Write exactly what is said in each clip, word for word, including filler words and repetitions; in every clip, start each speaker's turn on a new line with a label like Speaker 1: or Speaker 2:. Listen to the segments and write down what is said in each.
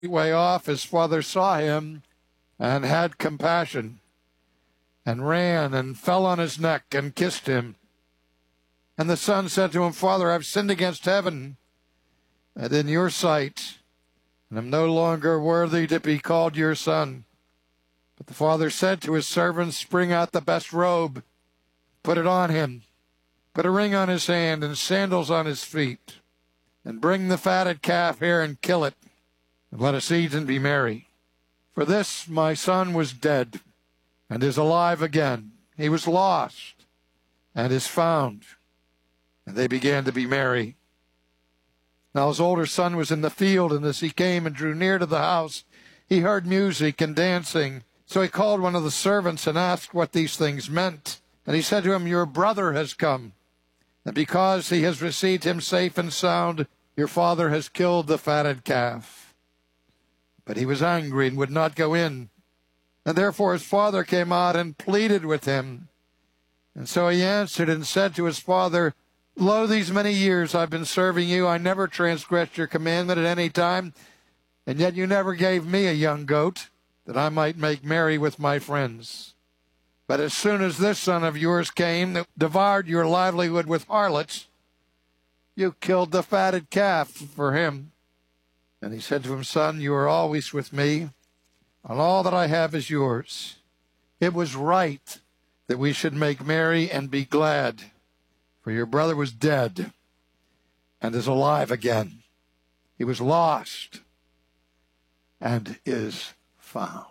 Speaker 1: way off, his father saw him and had compassion and ran and fell on his neck and kissed him. And the son said to him, Father, I've sinned against heaven and in your sight, and am no longer worthy to be called your son. But the father said to his servants, Bring out the best robe, put it on him, put a ring on his hand and sandals on his feet, and bring the fatted calf here and kill it, and let us eat and be merry. For this my son was dead, and is alive again. He was lost, and is found. And they began to be merry. Now his older son was in the field, and as he came and drew near to the house, he heard music and dancing. So he called one of the servants and asked what these things meant. And he said to him, Your brother has come, and because he has received him safe and sound, your father has killed the fatted calf. But he was angry and would not go in. And therefore his father came out and pleaded with him. And so he answered and said to his father, Lo, these many years I've been serving you. I never transgressed your commandment at any time, and yet you never gave me a young goat, that I might make merry with my friends. But as soon as this son of yours came, that devoured your livelihood with harlots, you killed the fatted calf for him. And he said to him, Son, you are always with me, and all that I have is yours. It was right that we should make merry and be glad, for your brother was dead and is alive again. He was lost and is found.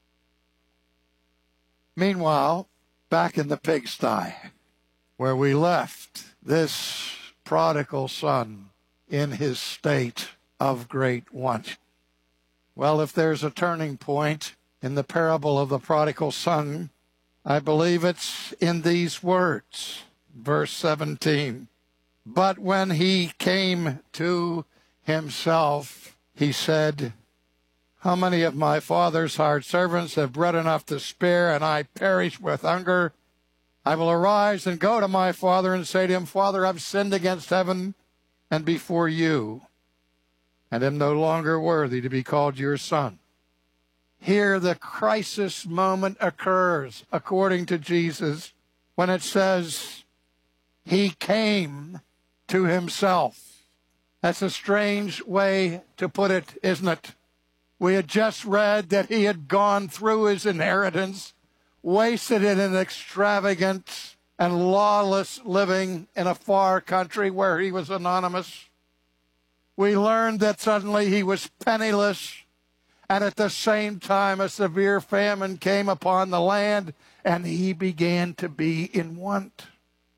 Speaker 1: Meanwhile, back in the pigsty, where we left this prodigal son in his state of great want. Well, if there's a turning point in the parable of the prodigal son, I believe it's in these words, verse seventeen. But when he came to himself, he said, How many of my father's hired servants have bread enough to spare, and I perish with hunger? I will arise and go to my father and say to him, Father, I've sinned against heaven and before you, and am no longer worthy to be called your son. Here the crisis moment occurs, according to Jesus, when it says, he came to himself. That's a strange way to put it, isn't it? We had just read that he had gone through his inheritance, wasted it in extravagant and lawless living in a far country where he was anonymous. We learned that suddenly he was penniless, and at the same time a severe famine came upon the land, and he began to be in want.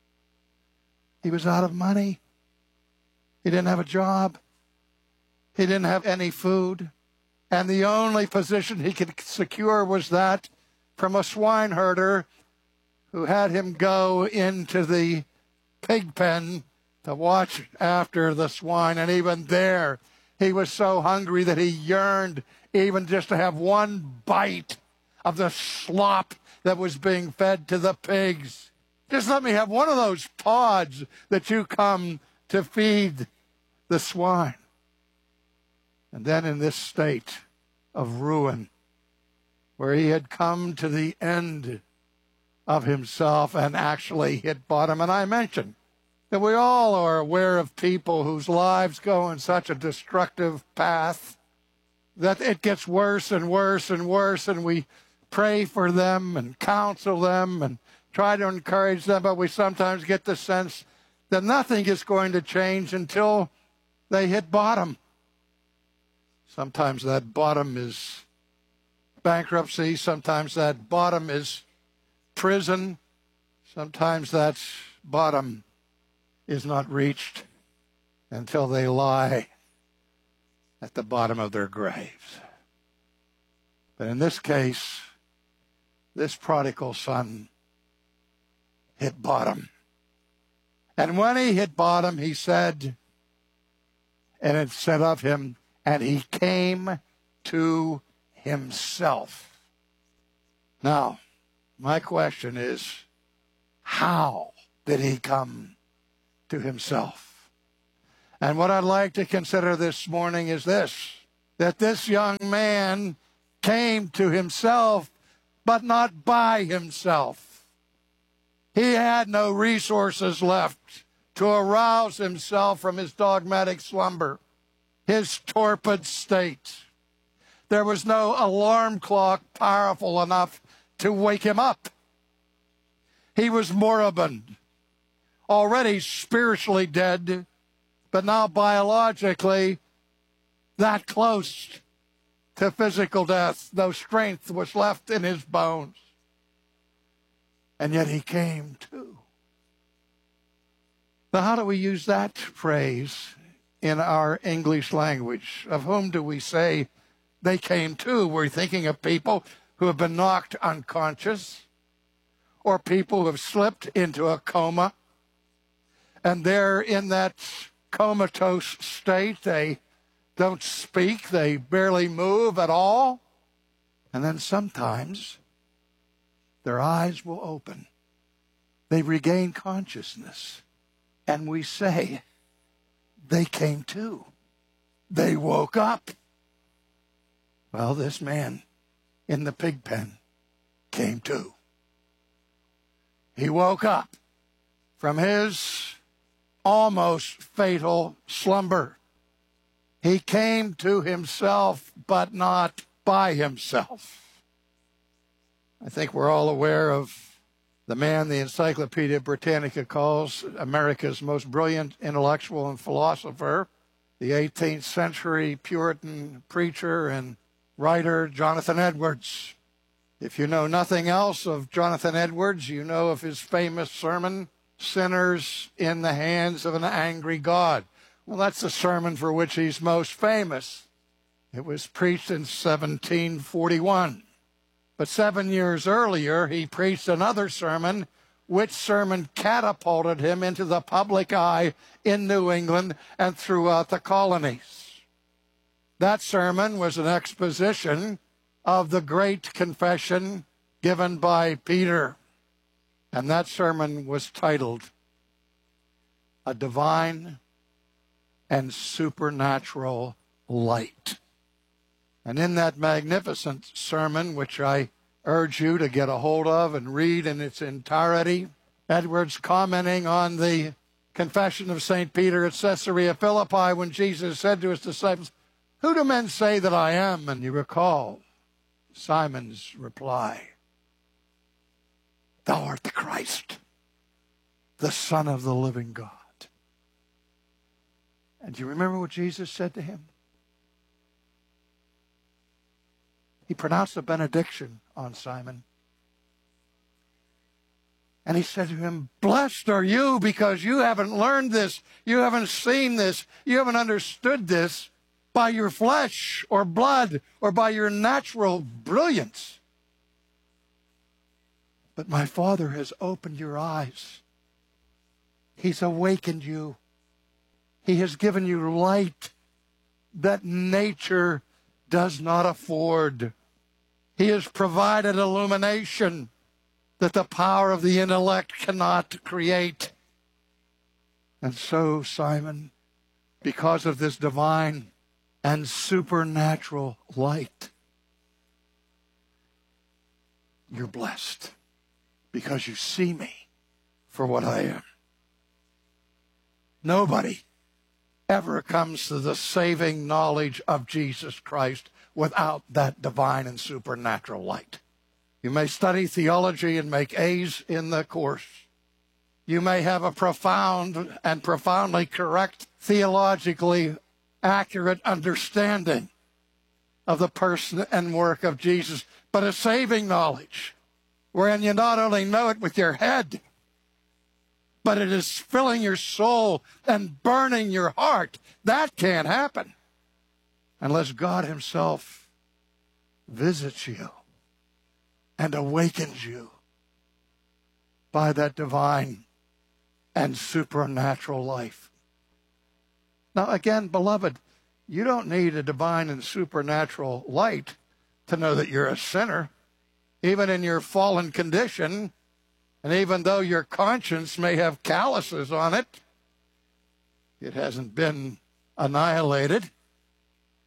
Speaker 1: He was out of money. He didn't have a job. He didn't have any food. And the only position he could secure was that from a swineherder who had him go into the pig pen to watch after the swine. And even there, he was so hungry that he yearned even just to have one bite of the slop that was being fed to the pigs. Just let me have one of those pods that you come to feed the swine. And then in this state of ruin, where he had come to the end of himself and actually hit bottom. And I mentioned that we all are aware of people whose lives go in such a destructive path that it gets worse and worse and worse, and we pray for them and counsel them and try to encourage them, but we sometimes get the sense that nothing is going to change until they hit bottom. Sometimes that bottom is bankruptcy. Sometimes that bottom is prison. Sometimes that bottom is not reached until they lie at the bottom of their graves. But in this case, this prodigal son hit bottom. And when he hit bottom, he said, and it said of him, and he came to himself. Now, my question is, how did he come to himself? And what I'd like to consider this morning is this. that this young man came to himself, but not by himself. He had no resources left to arouse himself from his dogmatic slumber, his torpid state. There was no alarm clock powerful enough to wake him up. He was moribund, already spiritually dead, but now biologically that close to physical death. No strength was left in his bones. And yet he came to. Now, how do we use that phrase in our English language? Of whom do we say they came to? We're thinking of people who have been knocked unconscious, or people who have slipped into a coma, and they're in that comatose state. They don't speak, they barely move at all, and then sometimes their eyes will open. They regain consciousness, and we say they came to. They woke up. Well, this man in the pig pen came to. He woke up from his almost fatal slumber. He came to himself, but not by himself. I think we're all aware of the man the Encyclopedia Britannica calls America's most brilliant intellectual and philosopher, the eighteenth century Puritan preacher and writer Jonathan Edwards. If you know nothing else of Jonathan Edwards, you know of his famous sermon, Sinners in the Hands of an Angry God. Well, that's the sermon for which he's most famous. It was preached in seventeen forty-one. But seven years earlier, he preached another sermon, which sermon catapulted him into the public eye in New England and throughout the colonies. That sermon was an exposition of the great confession given by Peter. And that sermon was titled, A Divine and Supernatural Light. And in that magnificent sermon, which I urge you to get a hold of and read in its entirety, Edwards, commenting on the confession of Saint Peter at Caesarea Philippi when Jesus said to his disciples, "Who do men say that I am?" And you recall Simon's reply, "Thou art the Christ, the Son of the living God." And do you remember what Jesus said to him? He pronounced a benediction on Simon. And he said to him, "Blessed are you because you haven't learned this, you haven't seen this, you haven't understood this by your flesh or blood or by your natural brilliance. But my Father has opened your eyes. He's awakened you. He has given you light that nature does not afford. He has provided illumination that the power of the intellect cannot create. And so, Simon, because of this divine and supernatural light, you're blessed because you see me for what I am." Nobody ever comes to the saving knowledge of Jesus Christ without that divine and supernatural light. You may study theology and make A's in the course. You may have a profound and profoundly correct, theologically accurate understanding of the person and work of Jesus, but a saving knowledge wherein you not only know it with your head, but it is filling your soul and burning your heart. That can't happen unless God himself visits you and awakens you by that divine and supernatural life. Now, again, beloved, you don't need a divine and supernatural light to know that you're a sinner. Even in your fallen condition, and even though your conscience may have calluses on it, it hasn't been annihilated.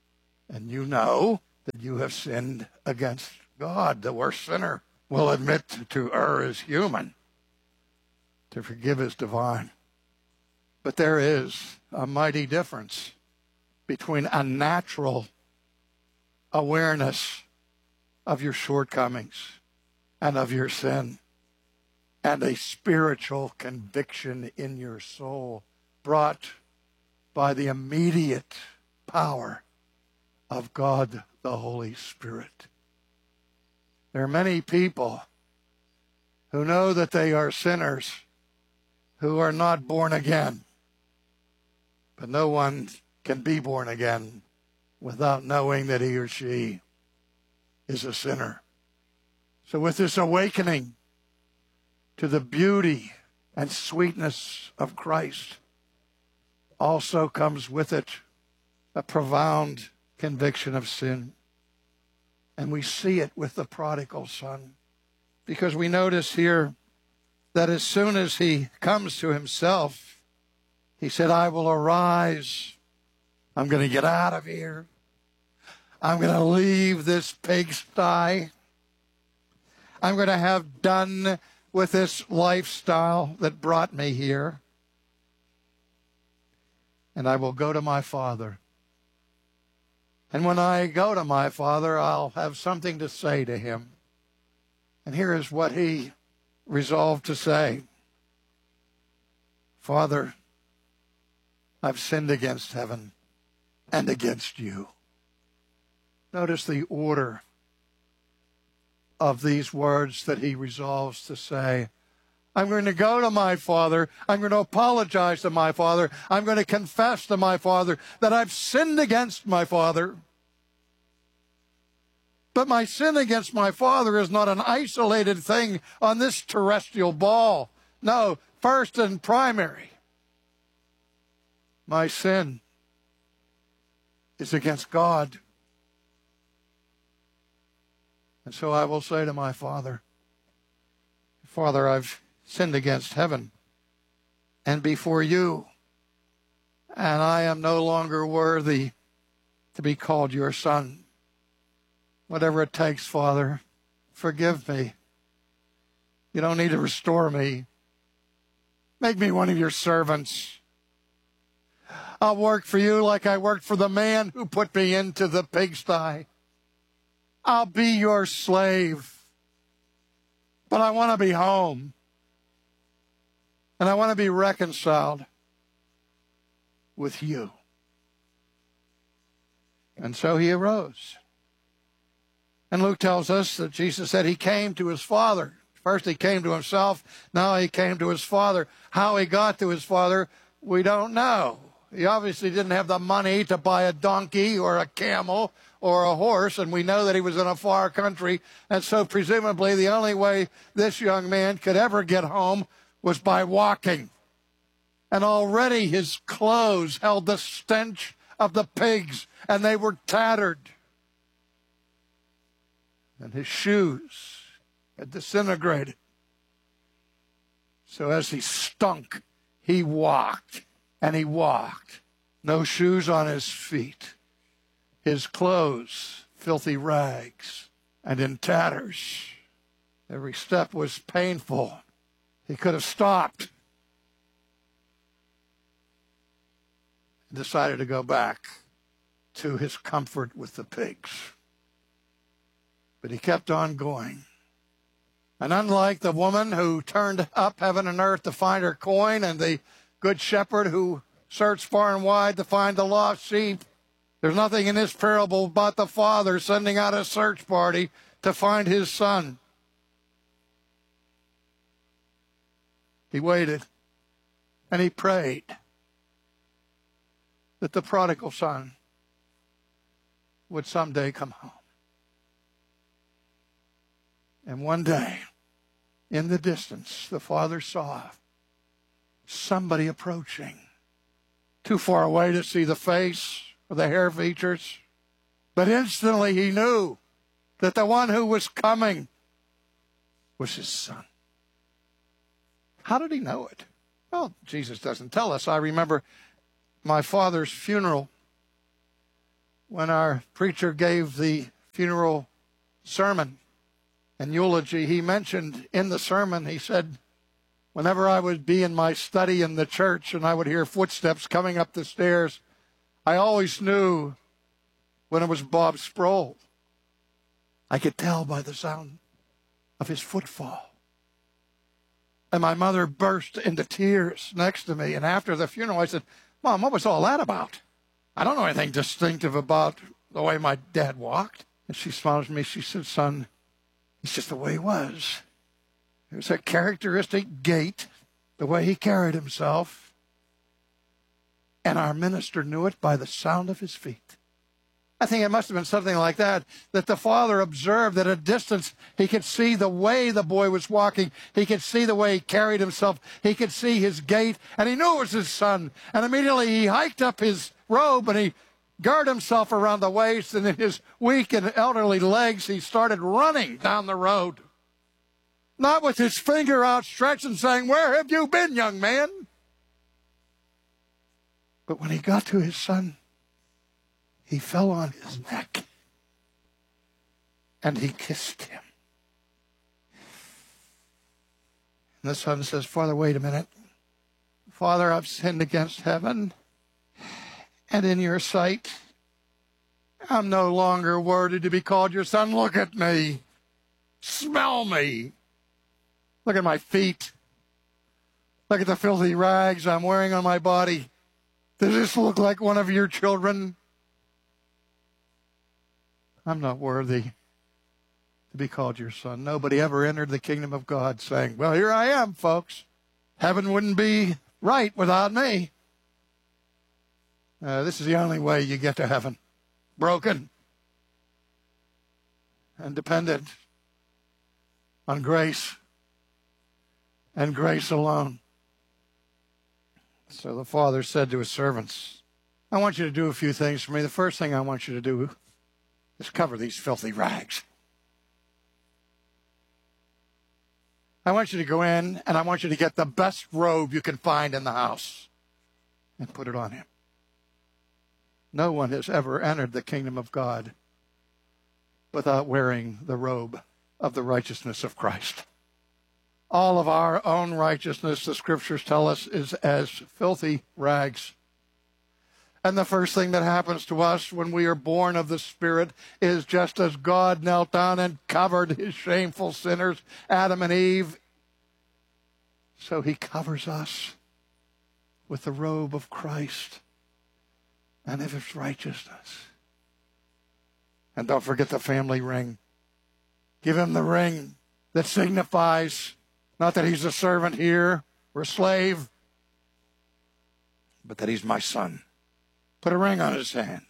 Speaker 1: And you know that you have sinned against God. The worst sinner will admit to err is human. To forgive is divine. But there is a mighty difference between a natural awareness of your shortcomings and of your sin and a spiritual conviction in your soul brought by the immediate power of God the Holy Spirit. There are many people who know that they are sinners who are not born again. But no one can be born again without knowing that he or she is a sinner. So with this awakening to the beauty and sweetness of Christ, also comes with it a profound conviction of sin. And we see it with the prodigal son, because we notice here that as soon as he comes to himself, he said, I will arise. I'm going to get out of here. I'm going to leave this pigsty. I'm going to have done with this lifestyle that brought me here. And I will go to my Father. And when I go to my Father, I'll have something to say to him. And here is what he resolved to say. Father, I've sinned against heaven and against you. Notice the order of these words that he resolves to say. I'm going to go to my Father. I'm going to apologize to my Father. I'm going to confess to my Father that I've sinned against my Father. But my sin against my Father is not an isolated thing on this terrestrial ball. No, first and primary, my sin is against God. And so I will say to my Father, Father, I've sinned against heaven and before you, and I am no longer worthy to be called your son. Whatever it takes, Father, forgive me. You don't need to restore me. Make me one of your servants. I'll work for you like I worked for the man who put me into the pigsty. I'll be your slave. But I want to be home. And I want to be reconciled with you. And so he arose. And Luke tells us that Jesus said he came to his Father. First he came to himself. Now he came to his Father. How he got to his Father, we don't know. He obviously didn't have the money to buy a donkey or a camel or a horse, and we know that he was in a far country. And so presumably the only way this young man could ever get home was by walking. And already his clothes held the stench of the pigs, and they were tattered. And his shoes had disintegrated. So as he stunk, he walked, and he walked. No shoes on his feet. His clothes, filthy rags, and in tatters. Every step was painful. He could have stopped and decided to go back to his comfort with the pigs. But he kept on going. And unlike the woman who turned up heaven and earth to find her coin, and the good shepherd who searched far and wide to find the lost sheep, there's nothing in this parable about the father sending out a search party to find his son. He waited and he prayed that the prodigal son would someday come home. And one day, in the distance, the father saw somebody approaching. Too far away to see the face or the hair features. But instantly he knew that the one who was coming was his son. How did he know it? Well, Jesus doesn't tell us. I remember my father's funeral when our preacher gave the funeral sermon and eulogy, he mentioned in the sermon, he said, whenever I would be in my study in the church and I would hear footsteps coming up the stairs, I always knew when it was Bob Sproul. I could tell by the sound of his footfall. And my mother burst into tears next to me. And after the funeral, I said, Mom, what was all that about? I don't know anything distinctive about the way my dad walked. And she smiled at me. She said, son, it's just the way he was. It was a characteristic gait, the way he carried himself. And our minister knew it by the sound of his feet. I think it must have been something like that, that the father observed at a distance. He could see the way the boy was walking. He could see the way he carried himself. He could see his gait, and he knew it was his son. And immediately he hiked up his robe and he girded himself around the waist, and in his weak and elderly legs, he started running down the road. Not with his finger outstretched and saying, where have you been, young man? But when he got to his son, he fell on his neck and he kissed him. And the son says, Father, wait a minute. Father, I've sinned against heaven and in your sight. I'm no longer worthy to be called your son. Look at me. Smell me. Look at my feet. Look at the filthy rags I'm wearing on my body. Does this look like one of your children? I'm not worthy to be called your son. Nobody ever entered the kingdom of God saying, well, here I am, folks. Heaven wouldn't be right without me. Uh, this is the only way you get to heaven. Broken and dependent on grace and grace alone. So the father said to his servants, I want you to do a few things for me. The first thing I want you to do is cover these filthy rags. I want you to go in and I want you to get the best robe you can find in the house and put it on him. No one has ever entered the kingdom of God without wearing the robe of the righteousness of Christ. All of our own righteousness, the scriptures tell us, is as filthy rags. And the first thing that happens to us when we are born of the Spirit is just as God knelt down and covered his shameful sinners, Adam and Eve, so he covers us with the robe of Christ and of his righteousness. And don't forget the family ring. Give him the ring that signifies not that he's a servant here or a slave, but that he's my son. Put a ring on his hand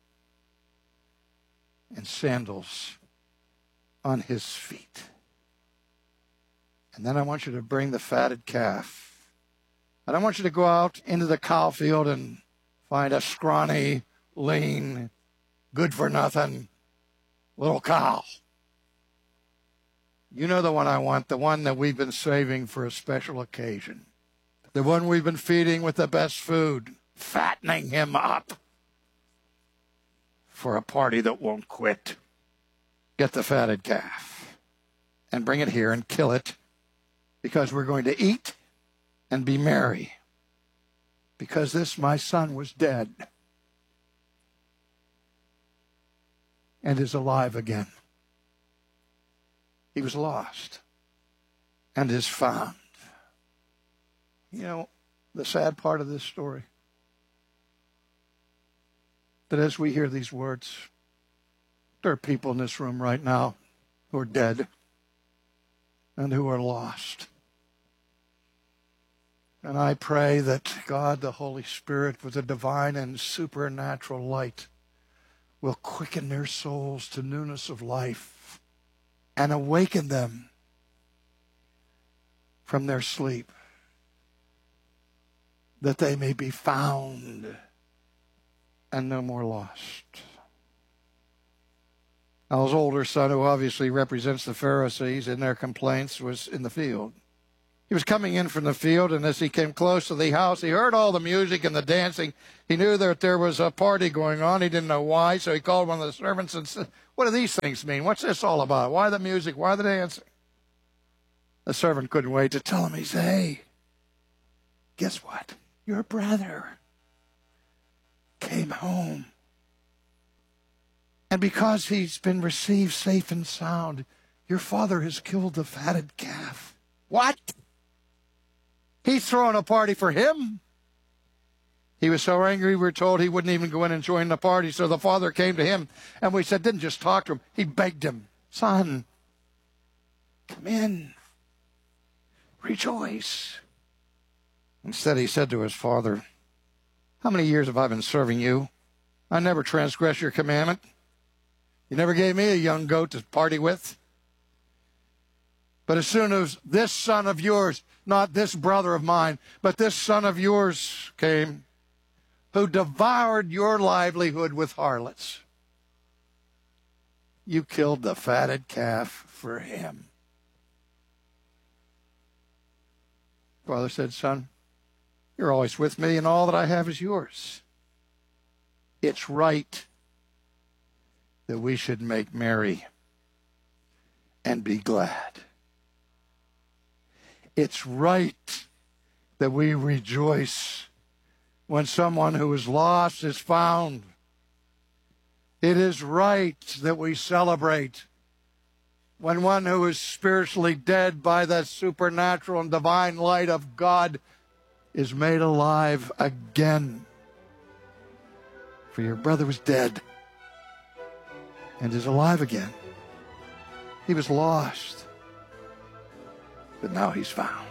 Speaker 1: and sandals on his feet. And then I want you to bring the fatted calf. I don't want you to go out into the cow field and find a scrawny, lean, good-for-nothing little cow. You know the one I want, the one that we've been saving for a special occasion. The one we've been feeding with the best food, fattening him up for a party that won't quit. Get the fatted calf and bring it here and kill it, because we're going to eat and be merry, because this my son was dead and is alive again. He was lost and is found. You know, the sad part of this story, that as we hear these words, there are people in this room right now who are dead and who are lost. And I pray that God, the Holy Spirit, with a divine and supernatural light, will quicken their souls to newness of life and awaken them from their sleep, that they may be found and no more lost. Now, his older son, who obviously represents the Pharisees in their complaints, was in the field. He was coming in from the field, and as he came close to the house, he heard all the music and the dancing. He knew that there was a party going on. He didn't know why, so he called one of the servants and said, "What do these things mean? What's this all about? Why the music? Why the dancing?" The servant couldn't wait to tell him. He said, "Hey, guess what? Your brother came home. And because he's been received safe and sound, your father has killed the fatted calf." What? He's throwing a party for him? He was so angry, we were told he wouldn't even go in and join the party. So the father came to him, and we said, didn't just talk to him. He begged him, "Son, come in. Rejoice." Instead, he said to his father, "How many years have I been serving you? I never transgressed your commandment. You never gave me a young goat to party with. But as soon as this son of yours, not this brother of mine, but this son of yours came, who devoured your livelihood with harlots, you killed the fatted calf for him." Father said, "Son, you're always with me, and all that I have is yours. It's right that we should make merry and be glad. It's right that we rejoice when someone who is lost is found. It is right that we celebrate when one who is spiritually dead by the supernatural and divine light of God is made alive again. For your brother was dead and is alive again. He was lost, but now he's found."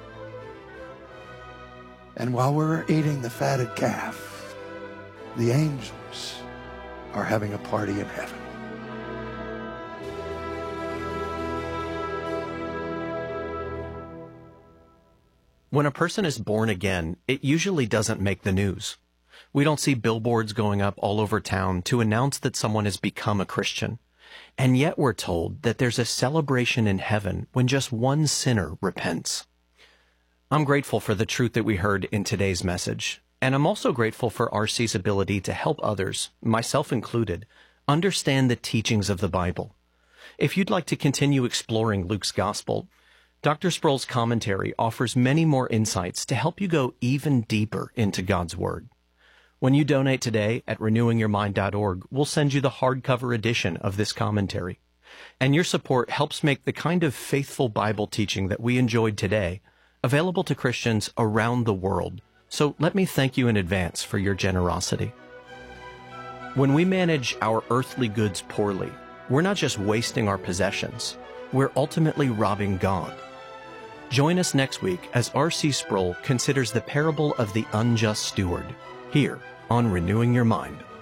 Speaker 1: And while we're eating the fatted calf, the angels are having a party in heaven.
Speaker 2: When a person is born again, it usually doesn't make the news. We don't see billboards going up all over town to announce that someone has become a Christian. And yet we're told that there's a celebration in heaven when just one sinner repents. I'm grateful for the truth that we heard in today's message. And I'm also grateful for R C's ability to help others, myself included, understand the teachings of the Bible. If you'd like to continue exploring Luke's Gospel, Doctor Sproul's commentary offers many more insights to help you go even deeper into God's Word. When you donate today at renewing your mind dot org, we'll send you the hardcover edition of this commentary. And your support helps make the kind of faithful Bible teaching that we enjoyed today available to Christians around the world. So let me thank you in advance for your generosity. When we manage our earthly goods poorly, we're not just wasting our possessions, we're ultimately robbing God. Join us next week as R C Sproul considers the parable of the unjust steward, here on Renewing Your Mind.